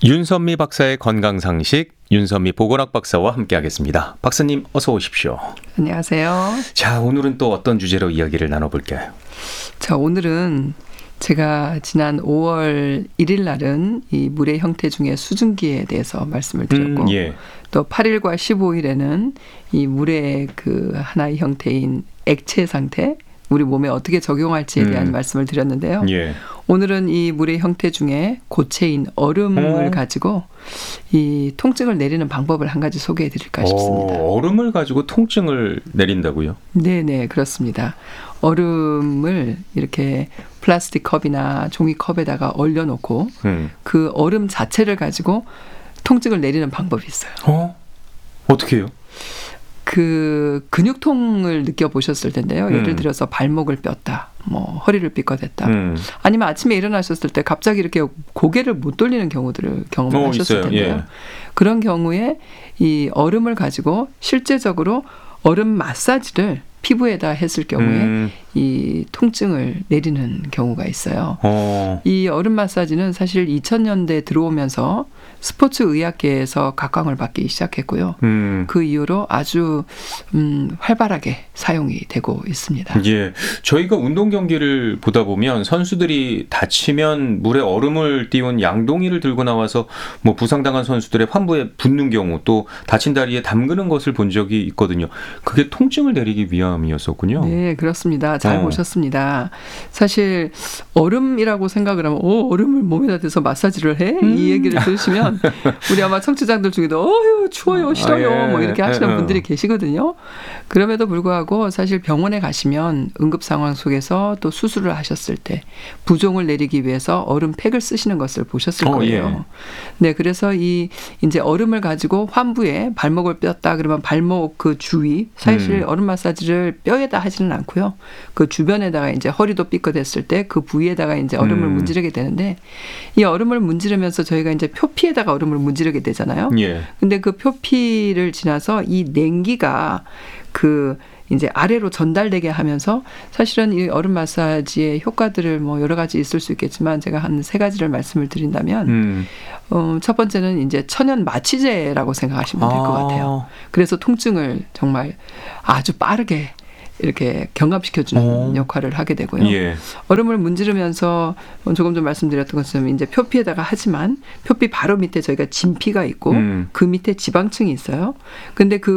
윤선미 박사의 건강상식, 윤선미 보건학 박사와 함께하겠습니다. 박사님 어서 오십시오. 안녕하세요. 자, 오늘은 또 어떤 주제로 이야기를 나눠볼까요? 자, 오늘은 제가 지난 5월 1일 날은 이 물의 형태 중에 수증기에 대해서 말씀을 드렸고 예. 또 8일과 15일에는 이 물의 그 하나의 형태인 액체 상태, 우리 몸에 어떻게 적용할지에 대한 말씀을 드렸는데요. 예. 오늘은 이 물의 형태 중에 고체인 얼음을 가지고 이 통증을 내리는 방법을 한 가지 소개해 드릴까 싶습니다. 얼음을 가지고 통증을 내린다고요? 네네, 그렇습니다. 얼음을 이렇게 플라스틱 컵이나 종이컵에다가 얼려놓고 그 얼음 자체를 가지고 통증을 내리는 방법이 있어요. 어떻게 해요? 그 근육통을 느껴보셨을 텐데요. 예를 들어서 발목을 뼈다, 뭐 허리를 삐끗했다. 아니면 아침에 일어나셨을 때 갑자기 이렇게 고개를 못 돌리는 경우들을 경험하셨을 텐데요. 예. 그런 경우에 이 얼음을 가지고 실제적으로 얼음 마사지를 피부에다 했을 경우에 이 통증을 내리는 경우가 있어요. 이 얼음 마사지는 사실 2000년대 들어오면서 스포츠 의학계에서 각광을 받기 시작했고요. 그 이후로 아주 활발하게 사용이 되고 있습니다. 예, 저희가 운동 경기를 보다 보면 선수들이 다치면 물에 얼음을 띄운 양동이를 들고 나와서 뭐 부상당한 선수들의 환부에 붓는 경우, 또 다친 다리에 담그는 것을 본 적이 있거든요. 그게 통증을 내리기 위함이었었군요. 네, 그렇습니다. 잘 보셨습니다. 사실 얼음이라고 생각을 하면 얼음을 몸에다 대서 마사지를 해? 이 얘기를 들으시면 우리 아마 청취자들 중에도 어휴 추워요, 싫어요, 뭐 이렇게 하시는 분들이 계시거든요. 그럼에도 불구하고 사실 병원에 가시면 응급 상황 속에서 또 수술을 하셨을 때 부종을 내리기 위해서 얼음팩을 쓰시는 것을 보셨을 거예요. 네, 그래서 이제 얼음을 가지고 환부에 발목을 뼈다 그러면 발목 그 주위, 사실 얼음 마사지를 뼈에다 하지는 않고요. 그 주변에다가 이제 허리도 삐끗했을 때 그 부위에다가 이제 얼음을 문지르게 되는데, 이 얼음을 문지르면서 저희가 이제 표피에다가 얼음을 문지르게 되잖아요. 예. 근데 그 표피를 지나서 이 냉기가 그 이제 아래로 전달되게 하면서 사실은 이 얼음 마사지의 효과들을 뭐 여러 가지 있을 수 있겠지만 제가 한 3가지를 말씀을 드린다면 첫 번째는 이제 천연 마취제라고 생각하시면 될 것 같아요. 그래서 통증을 정말 아주 빠르게 이렇게 경감시켜주는 역할을 하게 되고요. 예. 얼음을 문지르면서 조금 전 말씀드렸던 것처럼 이제 표피에다가 하지만 표피 바로 밑에 저희가 진피가 있고 그 밑에 지방층이 있어요. 근데 그